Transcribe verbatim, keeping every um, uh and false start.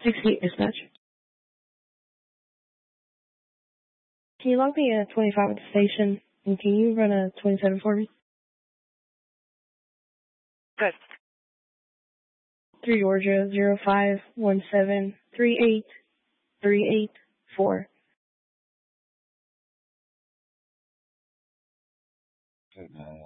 sixty-eight dispatch. Can you log me a twenty-five at the station, and can you run a twenty-seven for me? Good. Three Georgia, zero five one seven three eight three eight four. Good, man.